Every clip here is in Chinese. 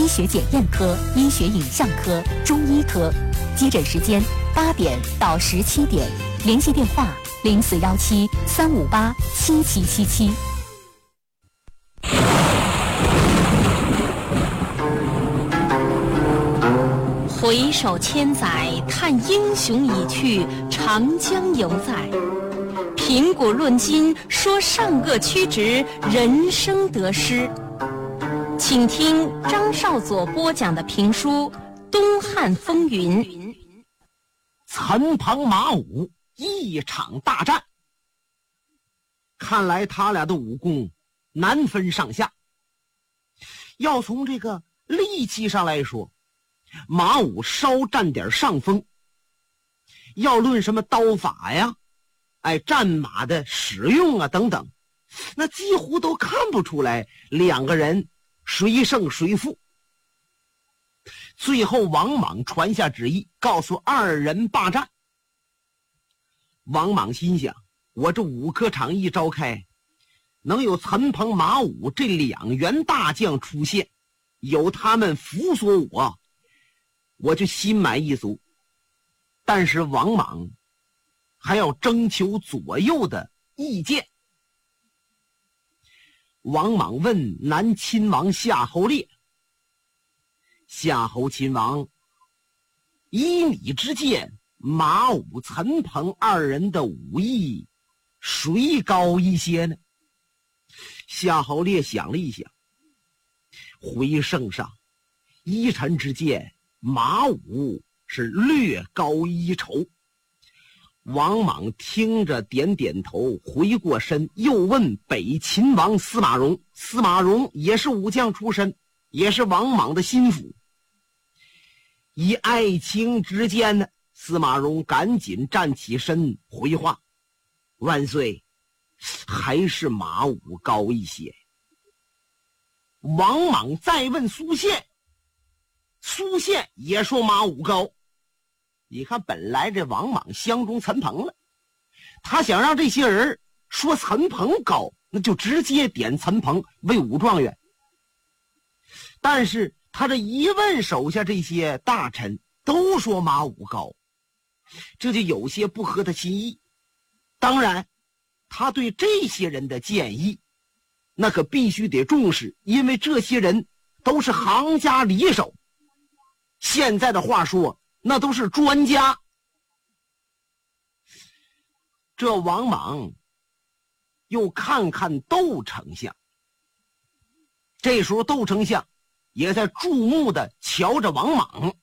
医学检验科、医学影像科、中医科。接诊时间8点到17点，联系电话0417-358-7777。回首千载，叹英雄已去，长江犹在。评古论今，说上个曲直，人生得失。请听张少佐播讲的评书《东汉风云》。 岑彭马武一场大战，看来他俩的武功难分上下。要从这个力气上来说，马武稍占点上风。要论什么刀法呀，战马的使用啊等等，那几乎都看不出来两个人谁胜谁负。最后王莽传下旨意，告诉二人罢战。王莽心想，我这武科场一召开，能有岑彭马武这两员大将出现，有他们辅佐我就心满意足。但是王莽还要征求左右的意见。王莽问南亲王夏侯烈，夏侯亲王，依你之见，马武、岑彭二人的武艺谁高一些呢？夏侯烈想了一想，回圣上，依臣之见，马武是略高一筹。王莽听着点点头，回过身又问北秦王司马荣，司马荣也是武将出身，也是王莽的心腹。以爱卿之见呢，司马荣赶紧站起身回话，万岁，还是马武高一些。王莽再问苏宪，苏宪也说马武高。你看，本来这王莽相中岑彭了，他想让这些人说岑彭高，那就直接点岑彭为武状元。但是他这一问手下这些大臣都说马武高，这就有些不合他心意。当然他对这些人的建议那可必须得重视，因为这些人都是行家里手，现在的话说那都是专家。这王莽又看看窦丞相，这时候窦丞相也在注目的瞧着王莽。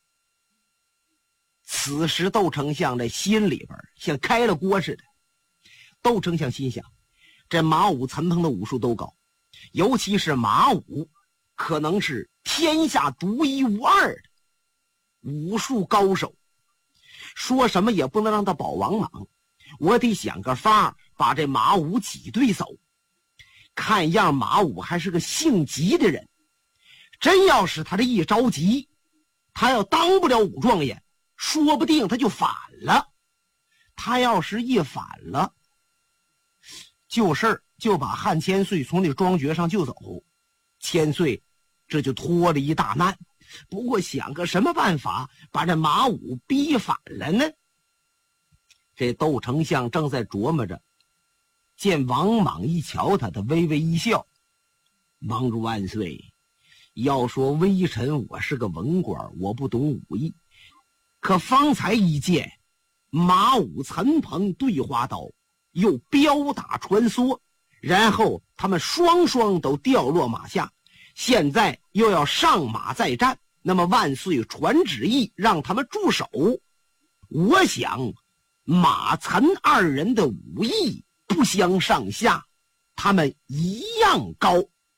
此时窦丞相的心里边像开了锅似的。窦丞相心想，这马武、岑彭的武术都高，尤其是马武可能是天下独一无二的武术高手，说什么也不能让他保王莽，我得想个法儿把这马武挤兑走。看样马武还是个性急的人，真要是他这一着急，他要当不了武状元，说不定他就反了。他要是一反了，就事儿就把汉千岁从那庄爵上救走，千岁这就脱了一大难。不过想个什么办法把这马武逼反了呢？这窦丞相正在琢磨着，见王莽一瞧他，他微微一笑，盟主万岁，要说微臣我是个文官，我不懂武艺，可方才一见马武、岑彭对花刀，又镖打穿梭，然后他们双双都掉落马下，现在又要上马再战，那么万岁传旨意让他们驻守。我想马岑二人的武艺不相上下，他们一样高。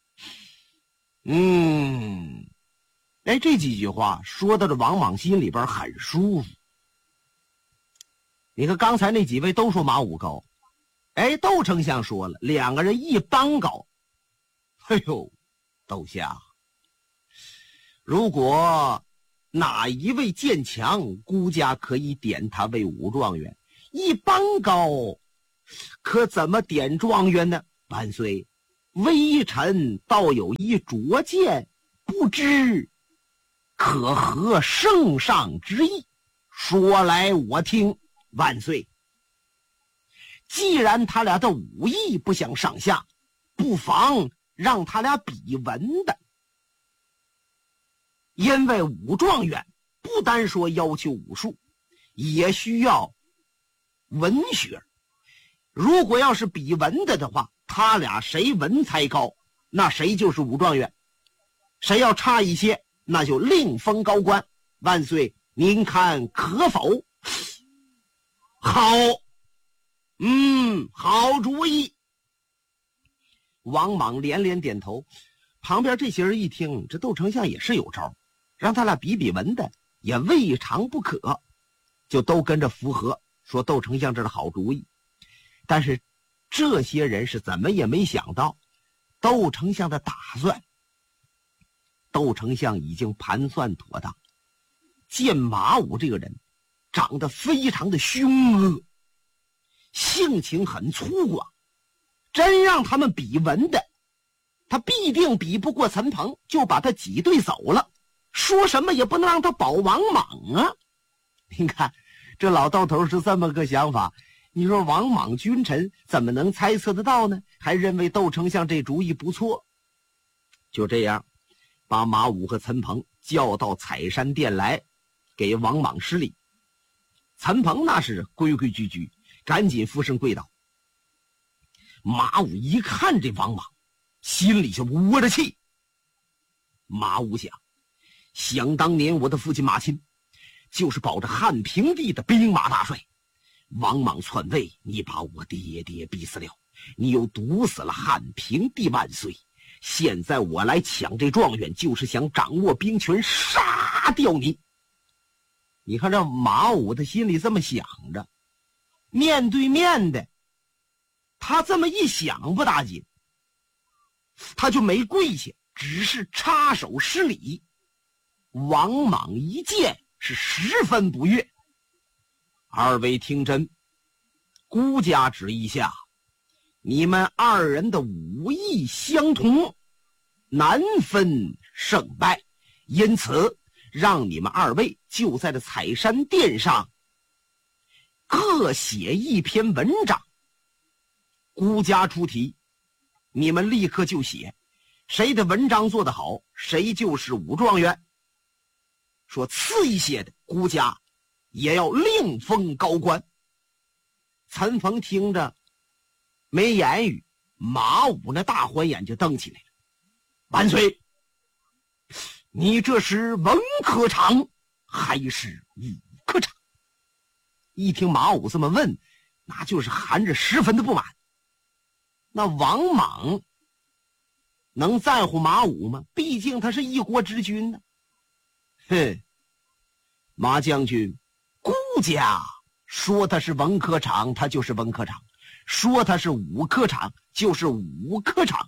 这几句话说到这王莽心里边很舒服。你看刚才那几位都说马武高，窦丞相说了两个人一般高。窦下，如果哪一位渐强，孤家可以点他为武状元，一般高可怎么点状元呢？万岁，微臣倒有一拙见，不知可合圣上之意？说来我听。万岁。既然他俩的武艺不相上下，不妨让他俩比文的。因为武状元不单说要求武术，也需要文学。如果要是比文的话，他俩谁文才高，那谁就是武状元。谁要差一些，那就另封高官。万岁，您看可否？好，好主意。王莽连连点头。旁边这些人一听，这窦丞相也是有招，让他俩比比文的也未尝不可，就都跟着附和，说窦丞相这是好主意。但是这些人是怎么也没想到窦丞相的打算。窦丞相已经盘算妥当，见马武这个人长得非常的凶恶，性情很粗犷，真让他们比文的，他必定比不过陈鹏，就把他挤兑走了，说什么也不能让他保王莽啊。你看这老道头是这么个想法，你说王莽君臣怎么能猜测得到呢？还认为窦丞相这主意不错。就这样把马武和陈鹏叫到采山殿来，给王莽施礼。陈鹏那是规规矩矩，赶紧俯身跪倒。马武一看这王莽，心里就窝着气。马武想当年我的父亲马钦就是保着汉平帝的兵马大帅，王莽篡位，你把我爹爹逼死了，你又毒死了汉平帝万岁，现在我来抢这状元，就是想掌握兵权，杀掉你。你看这马武的心里这么想着，面对面的他这么一想不打紧，他就没跪下，只是插手施礼。王莽一见是十分不悦。二位听真，孤家旨意下，你们二人的武艺相同，难分胜败，因此让你们二位就在这采山殿上各写一篇文章。孤家出题，你们立刻就写，谁的文章做得好，谁就是武状元。说次一些的，孤家也要另封高官。陈鹏听着没言语，马武那大环眼就瞪起来了。万岁，你这是文科场还是武科场？一听马武这么问，那就是含着十分的不满。那王莽能在乎马武吗？毕竟他是一国之君呢。马将军，孤家说他是文科场，他就是文科场；说他是武科场，就是武科场。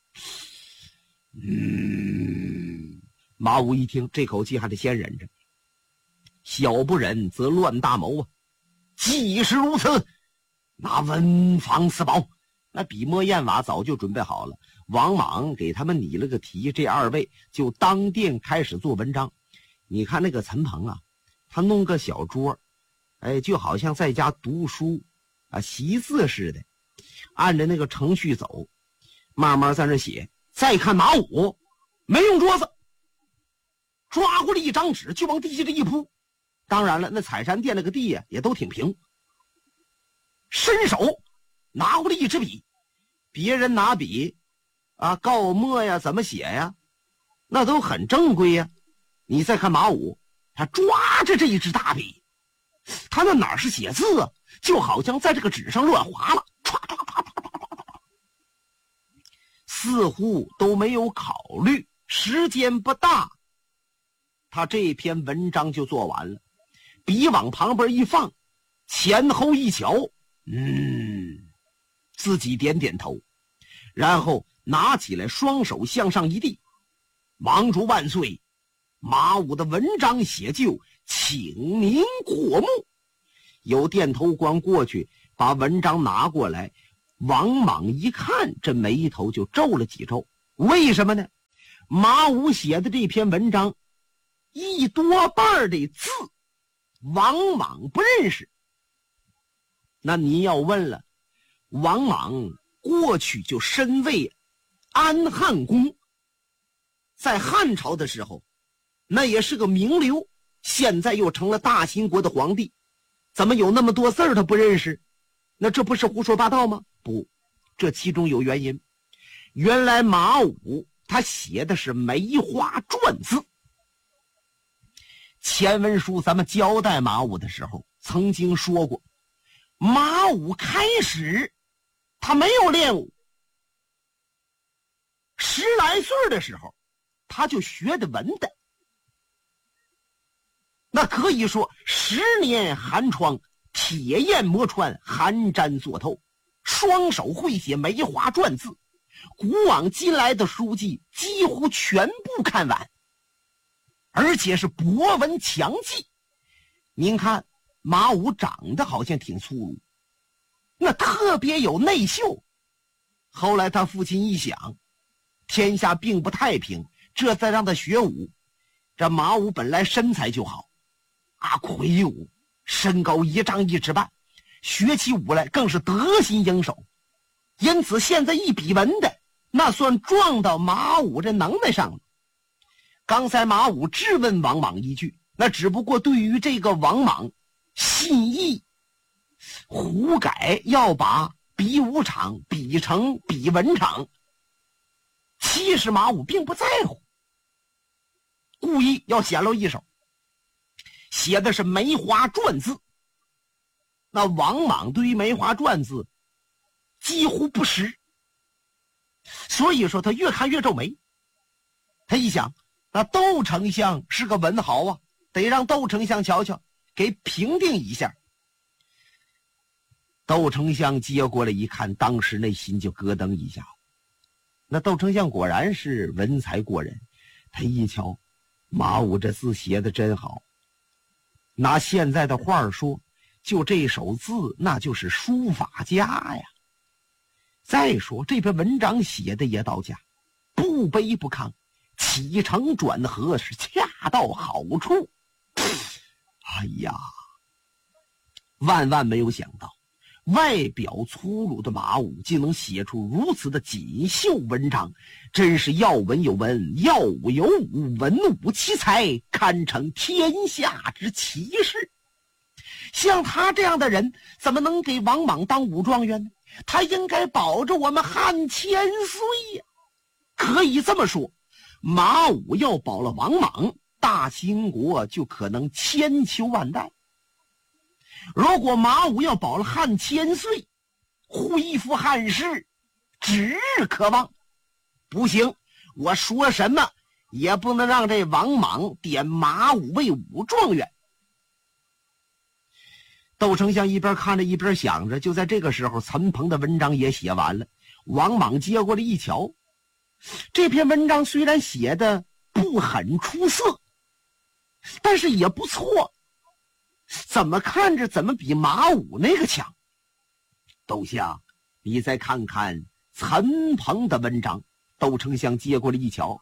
马武一听这口气还得先忍着，小不忍则乱大谋啊！既是如此，那文房四宝，那笔墨砚瓦早就准备好了。王莽给他们拟了个题，这二位就当殿开始做文章。你看那个陈鹏啊，他弄个小桌，就好像在家读书啊习字似的，按着那个程序走，慢慢在那写。再看马武，没用桌子，抓过来一张纸就往地下这一铺。当然了，那采山殿那个地也都挺平。伸手拿过来一支笔，别人拿笔啊告墨呀怎么写呀，那都很正规呀。你再看马武，他抓着这一支大笔，他那哪是写字啊，就好像在这个纸上乱划了，似乎都没有考虑，时间不大，他这篇文章就做完了。笔往旁边一放，前后一瞧，自己点点头，然后拿起来双手向上一递，王主万岁，马武的文章写就，请您过目。有电头官过去把文章拿过来，王莽一看，这眉头就皱了几皱。为什么呢？马武写的这篇文章一多半的字王莽不认识。那你要问了，王莽过去就身为安汉公，在汉朝的时候那也是个名流，现在又成了大秦国的皇帝，怎么有那么多字儿他不认识？那这不是胡说八道吗？不，这其中有原因。原来马武他写的是梅花篆字。前文书咱们交代马武的时候曾经说过，马武开始他没有练武，10来岁的时候他就学得文的。那可以说10年寒窗，铁砚磨穿，寒毡作透，双手会写梅花篆字，古往今来的书籍几乎全部看完，而且是博闻强记。您看马武长得好像挺粗鲁，那特别有内秀。后来他父亲一想，天下并不太平，这再让他学武。这马武本来身材就好魁梧，身高1丈1尺半，学起武来更是得心应手。因此现在一比文的，那算撞到马武这能耐上了。刚才马武质问王莽一句，那只不过对于这个王莽信意胡改，要把比武场比成比文场，其实马武并不在乎，故意要显露一手，写的是梅花篆字。那王莽对于梅花篆字几乎不识，所以说他越看越皱眉。他一想，那窦丞相是个文豪啊，得让窦丞相瞧瞧，给评定一下。窦丞相接过来一看，当时那心就咯噔一下。那窦丞相果然是文才过人，他一瞧，马武这字写的真好，拿现在的话说，就这手字那就是书法家呀。再说这篇文章写的也到家，不卑不亢，起承转合是恰到好处。哎呀，万万没有想到，外表粗鲁的马武竟能写出如此的锦绣文章，真是要文有文，要武有武，文武奇才，堪称天下之奇士。像他这样的人怎么能给王莽当武状元呢？他应该保着我们汉千岁呀！可以这么说，马武要保了王莽，大秦国就可能千秋万代。如果马武要保了汉千岁，恢复汉室指日可望。不行，我说什么也不能让这王莽点马武为武状元。窦丞相一边看着一边想着，就在这个时候，陈鹏的文章也写完了。王莽接过来一瞧，这篇文章虽然写的不很出色，但是也不错，怎么看着怎么比马武那个强。窦相，你再看看陈鹏的文章。窦丞相接过来一瞧，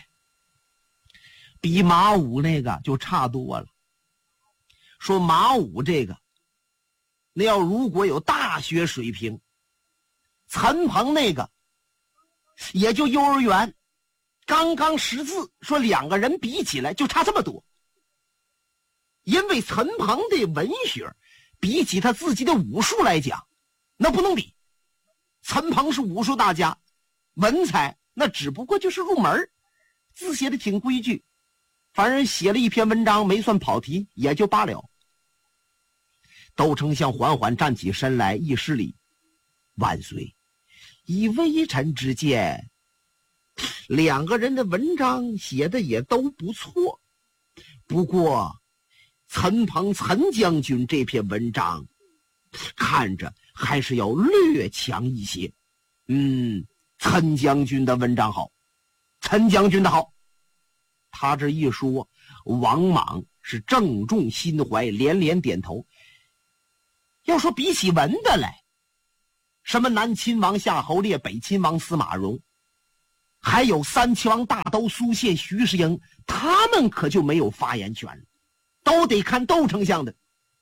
比马武那个就差多了。说马武这个那要如果有大学水平，陈鹏那个也就幼儿园刚刚识字，说两个人比起来就差这么多。因为陈鹏的文学比起他自己的武术来讲，那不能比。陈鹏是武术大家，文采那只不过就是入门，字写的挺规矩，反正写了一篇文章没算跑题也就罢了。窦丞相缓缓站起身来，一施礼：万岁，以微臣之见，两个人的文章写的也都不错，不过陈鹏陈将军这篇文章看着还是要略强一些。陈将军的文章好，陈将军的好。他这一说，王莽是正中心怀，连连点头。要说比起文的来，什么南亲王夏侯烈、北亲王司马荣， 还有三齐王大都苏谢、徐世英，他们可就没有发言权了，都得看窦丞相的。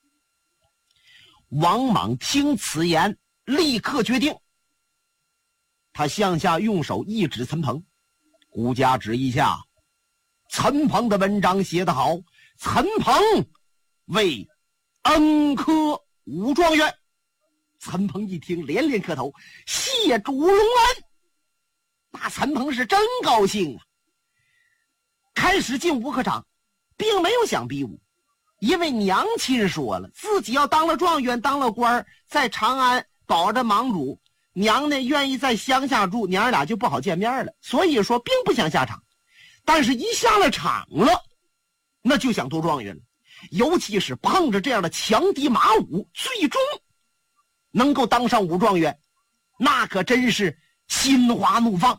王莽听此言，立刻决定，他向下用手一指陈鹏，孤家指一下，陈鹏的文章写得好，陈鹏为恩科武状元。陈鹏一听，连连磕头，谢主隆恩。那陈鹏是真高兴啊！开始进武科场，并没有想比武，因为娘亲说了，自己要当了状元，当了官，在长安保着莽主，娘呢愿意在乡下住，娘俩就不好见面了，所以说并不想下场。但是一下了场了，那就想夺状元了，尤其是碰着这样的强敌马武，最终能够当上武状元，那可真是心花怒放。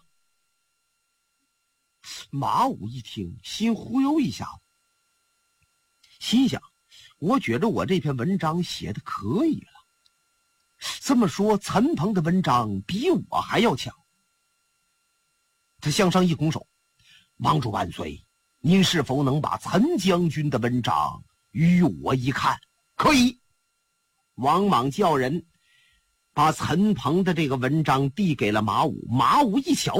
马武一听，心忽悠一下子，心想，我觉得我这篇文章写的可以了。这么说，陈鹏的文章比我还要强。他向上一拱手，王主万岁，您是否能把陈将军的文章与我一看？可以。王莽叫人把陈鹏的这个文章递给了马武，马武一瞧，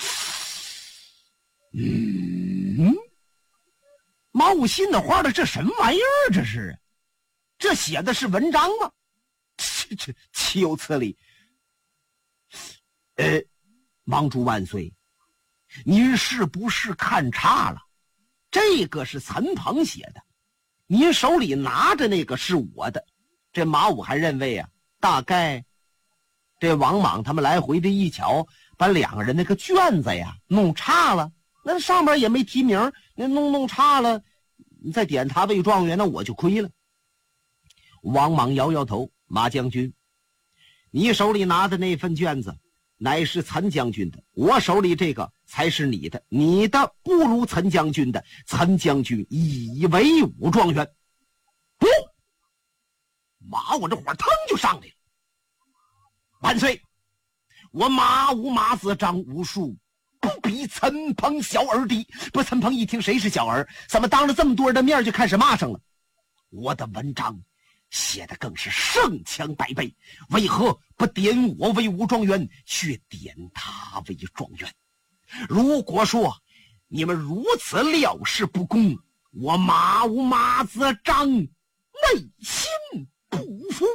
马武心里话了，这什么玩意儿？这是，这写的是文章吗？这岂有此理！王主万岁，您是不是看差了？这个是陈鹏写的，您手里拿着那个是我的。这马武还认为啊，大概这王莽他们来回这一瞧，把两个人那个卷子呀弄差了，那上面也没提名，那弄差了，你再点他为状元，那我就亏了。王莽摇摇头，马将军，你手里拿的那份卷子乃是陈将军的，我手里这个才是你的，你的不如陈将军的，陈将军已为武状元。不，马武这火腾就上来了。万岁，我马武马子张武术不比陈鹏小儿低。不，陈鹏一听谁是小儿，怎么当着这么多人的面就开始骂上了？我的文章写的更是胜强百倍，为何不点我为武状元，却点他为状元？如果说你们如此料事不公，我马武马子张内心不服。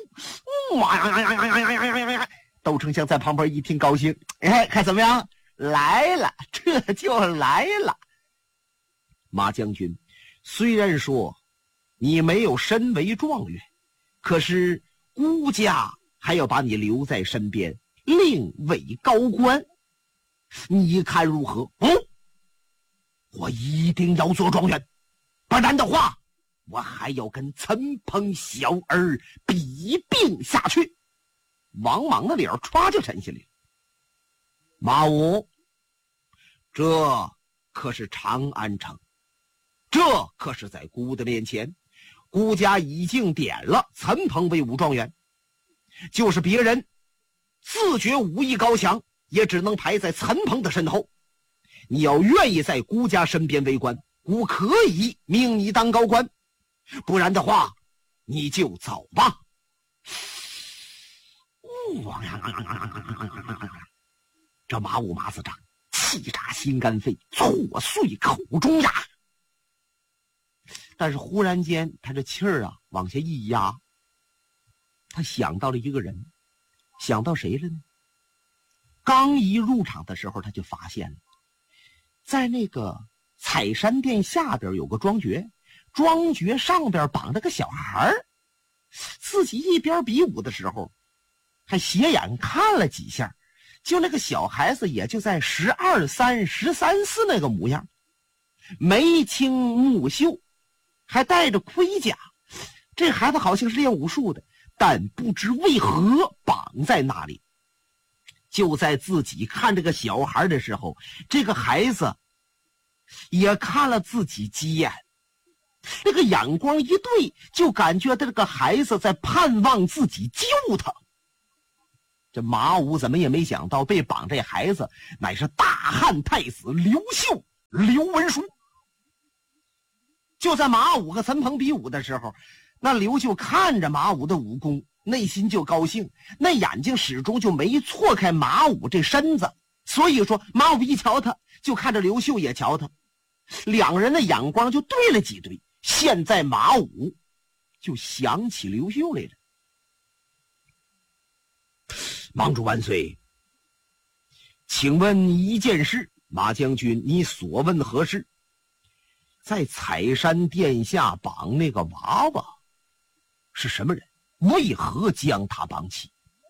窦丞相在旁边一听高兴，看怎么样？来了，这就来了。马将军，虽然说你没有身为状元，可是孤家还要把你留在身边，另为高官，你看如何？我一定要做状元，不然的话，我还要跟陈鹏小儿比并下去。王莽的脸歘就沉下来了。马武，这可是长安城，这可是在孤的面前，孤家已经点了陈鹏为武状元，就是别人自觉武艺高强，也只能排在陈鹏的身后。你要愿意在孤家身边为官，孤可以命你当高官，不然的话，你就走吧。这马武马子长气炸心肝肺，挫碎口中牙。但是忽然间他这气儿啊往下一压，他想到了一个人。想到谁了呢？刚一入场的时候他就发现了，在那个采山殿下边有个庄爵，庄爵上边绑着个小孩，自己一边比武的时候还斜眼看了几下，就那个小孩子也就在12、3、13、14那个模样，眉清目秀，还带着盔甲。这孩子好像是练武术的，但不知为何绑在那里。就在自己看这个小孩的时候，这个孩子也看了自己几眼，那个眼光一对，就感觉这个孩子在盼望自己救他。 这马武怎么也没想到，被绑这孩子乃是大汉太子刘秀刘文书。就在马武和陈鹏比武的时候，那刘秀看着马武的武功，内心就高兴，那眼睛始终就没错开马武这身子。所以说马武一瞧他，就看着刘秀也瞧他，两人的眼光就对了几对。现在马武就想起刘秀来了。盟主万岁，请问一件事，马将军，你所问何事？在采山殿下绑那个娃娃是什么人？为何将他绑起？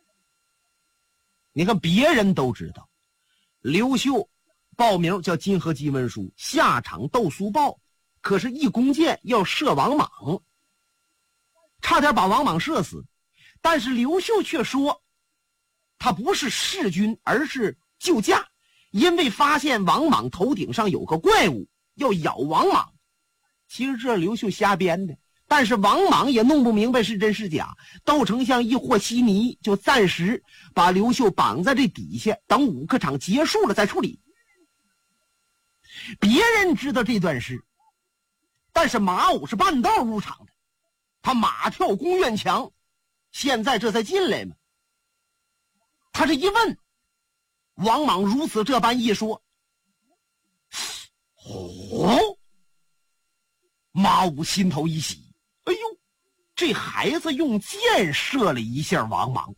你看别人都知道，刘秀报名叫金河基文书，下场斗苏豹，可是一弓箭要射王莽，差点把王莽射死。但是刘秀却说他不是弑君，而是救驾，因为发现王莽头顶上有个怪物要咬王莽。其实这刘秀瞎编的，但是王莽也弄不明白是真是假。窦丞相一和稀泥，就暂时把刘秀绑在这底下，等武科场结束了再处理。别人知道这段事，但是马武是半道入场的，他马跳宫院墙，现在这才进来嘛。他这一问，王莽如此这般一说，马武心头一喜，哎呦，这孩子用箭射了一下王莽，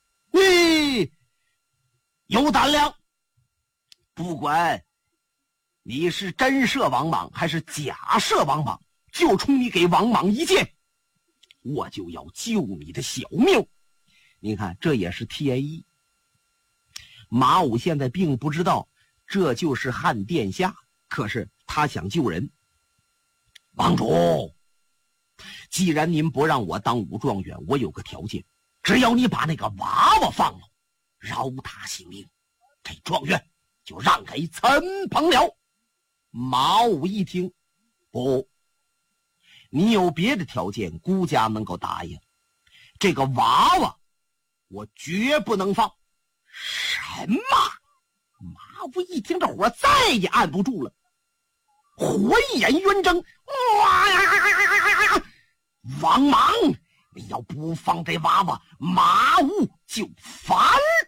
有胆量。不管你是真射王莽还是假射王莽，就冲你给王莽一箭，我就要救你的小命。你看，这也是天意。马武现在并不知道这就是汉殿下，可是他想救人。王主，既然您不让我当武状元，我有个条件，只要你把那个娃娃放了，饶他性命，这状元就让给陈鹏了。马武一听，不，你有别的条件，孤家能够答应，这个娃娃我绝不能放。什么？马武一听，这火再也按不住了，火眼圆睁，哇呀！王莽，你要不放这娃娃，马武就反